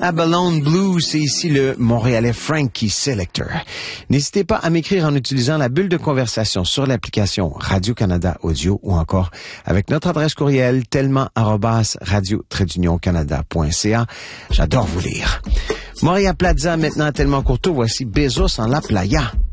Abalone Blues, c'est ici le Montréalais Frankie Selector. N'hésitez pas à m'écrire en utilisant la bulle de conversation sur l'application Radio-Canada Audio ou encore avec notre adresse courriel tellement@radio-canada.ca. J'adore vous lire. Moria Plaza, maintenant Tellement Courteau, voici Bezos en la playa.